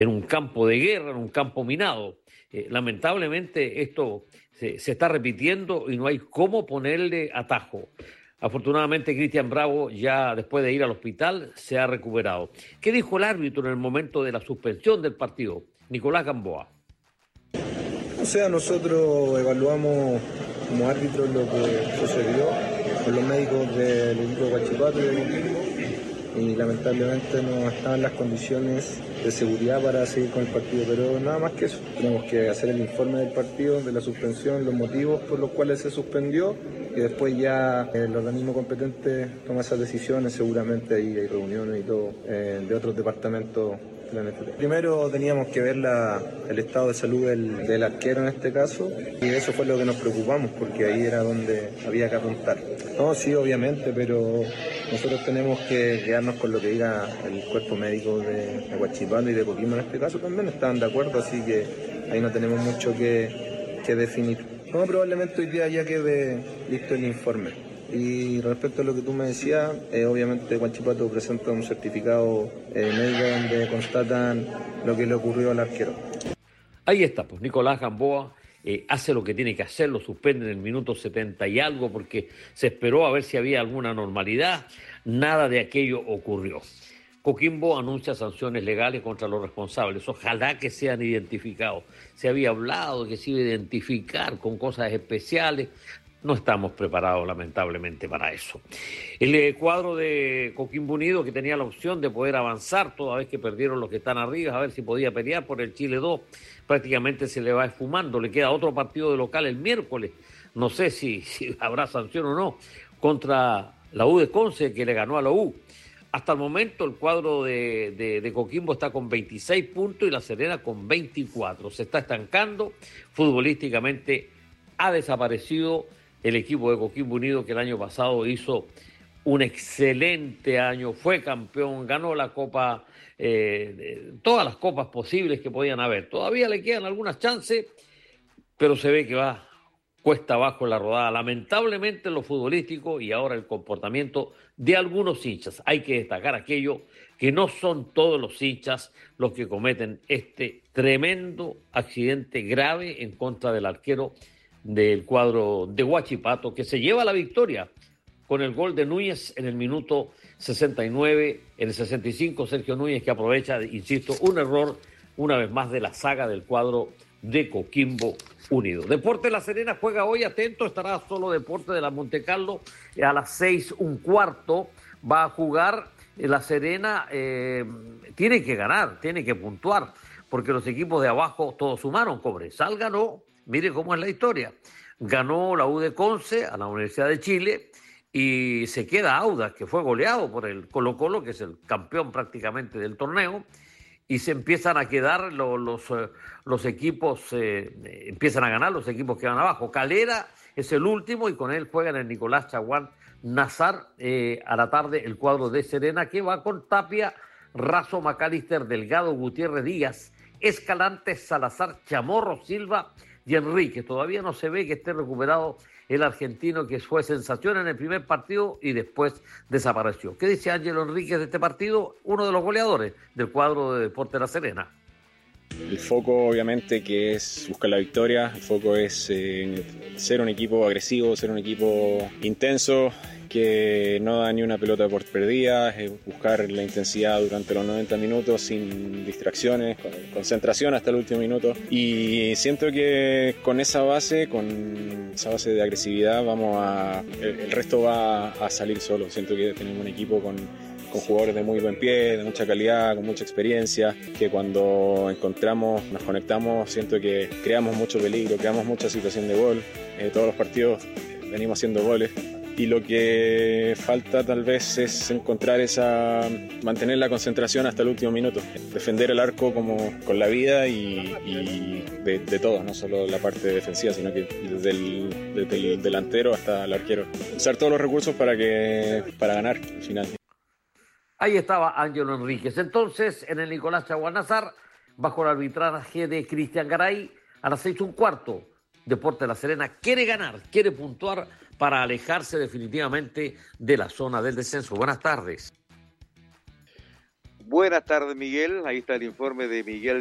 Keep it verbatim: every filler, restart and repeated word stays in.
en un campo de guerra, en un campo minado. Eh, lamentablemente esto se, se está repitiendo y no hay cómo ponerle atajo. Afortunadamente Cristian Bravo ya después de ir al hospital se ha recuperado. ¿Qué dijo el árbitro en el momento de la suspensión del partido? Nicolás Gamboa. O sea, nosotros evaluamos como árbitros lo que sucedió con los médicos del equipo de Huachipato y del equipo, y lamentablemente no estaban las condiciones de seguridad para seguir con el partido, pero nada más que eso. Tenemos que hacer el informe del partido, de la suspensión, los motivos por los cuales se suspendió, y después ya el organismo competente toma esas decisiones. Seguramente ahí hay reuniones y todo eh, de otros departamentos. Primero teníamos que ver la, el estado de salud del, del arquero en este caso, y eso fue lo que nos preocupamos, porque ahí era donde había que apuntar. No, sí, obviamente, pero nosotros tenemos que quedarnos con lo que diga el cuerpo médico de, de Huachipato y de Coquimbo en este caso. También estaban de acuerdo, así que ahí no tenemos mucho que, que definir. No, probablemente hoy día ya quede listo el informe. Y respecto a lo que tú me decías, eh, obviamente Huachipato presenta un certificado eh, médico donde constatan lo que le ocurrió al arquero. Ahí está, pues Nicolás Gamboa eh, hace lo que tiene que hacer, lo suspende en el minuto setenta y algo porque se esperó a ver si había alguna normalidad. Nada de aquello ocurrió. Coquimbo anuncia sanciones legales contra los responsables. Ojalá que sean identificados. Se había hablado de que se iba a identificar con cosas especiales. No estamos preparados, lamentablemente, para eso. El eh, cuadro de Coquimbo Unido, que tenía la opción de poder avanzar toda vez que perdieron los que están arriba, a ver si podía pelear por el Chile dos, prácticamente se le va esfumando. Le queda otro partido de local el miércoles. No sé si, si habrá sanción o no, contra la U de Conce, que le ganó a la U. Hasta el momento el cuadro de, de, de Coquimbo está con veintiséis puntos y la Serena con veinticuatro. Se está estancando. Futbolísticamente ha desaparecido el equipo de Coquimbo Unido, que el año pasado hizo un excelente año, fue campeón, ganó la Copa, eh, todas las copas posibles que podían haber. Todavía le quedan algunas chances, pero se ve que va cuesta abajo la rodada. Lamentablemente lo futbolístico y ahora el comportamiento de algunos hinchas. Hay que destacar aquello que no son todos los hinchas los que cometen este tremendo accidente grave en contra del arquero del cuadro de Huachipato, que se lleva la victoria con el gol de Núñez en el minuto sesenta y nueve, en el sesenta y cinco Sergio Núñez, que aprovecha, insisto, un error una vez más de la saga del cuadro de Coquimbo Unido. Deporte La Serena juega hoy, atento, estará solo Deporte de la Montecarlo a las seis un cuarto, va a jugar La Serena, eh, tiene que ganar, tiene que puntuar, porque los equipos de abajo todos sumaron. Cobresal ganó. Mire cómo es la historia. Ganó la U de Conce a la Universidad de Chile y se queda Audax, que fue goleado por el Colo-Colo, que es el campeón prácticamente del torneo, y se empiezan a quedar los, los, los equipos, eh, empiezan a ganar los equipos que van abajo. Calera es el último y con él juegan el Nicolás Chaguán Nazar eh, a la tarde el cuadro de Serena, que va con Tapia, Razo, Macalister, Delgado, Gutiérrez, Díaz, Escalante, Salazar, Chamorro, Silva y Enrique. Todavía no se ve que esté recuperado el argentino, que fue sensación en el primer partido y después desapareció. ¿Qué dice Ángelo Enríquez de este partido? Uno de los goleadores del cuadro de Deportes La Serena. El foco obviamente que es buscar la victoria, el foco es eh, ser un equipo agresivo, ser un equipo intenso, que no da ni una pelota por perdida, es buscar la intensidad durante los noventa minutos sin distracciones, con concentración hasta el último minuto, y siento que con esa base, con esa base de agresividad, vamos a, el, el resto va a salir solo. Siento que tenemos un equipo con con jugadores de muy buen pie, de mucha calidad, con mucha experiencia, que cuando encontramos, nos conectamos, siento que creamos mucho peligro, creamos mucha situación de gol. Eh, todos los partidos venimos haciendo goles. Y lo que falta tal vez es encontrar esa, mantener la concentración hasta el último minuto, defender el arco como con la vida y, y de, de todo, no solo la parte defensiva, sino que desde el, desde el delantero hasta el arquero. Usar todos los recursos para, que, para ganar al final. Ahí estaba Ángelo Enríquez. Entonces, en el Nicolás Chaguán Nazar, bajo el arbitraje de Cristian Garay, a las seis un cuarto, Deportes La Serena quiere ganar, quiere puntuar para alejarse definitivamente de la zona del descenso. Buenas tardes. Buenas tardes, Miguel. Ahí está el informe de Miguel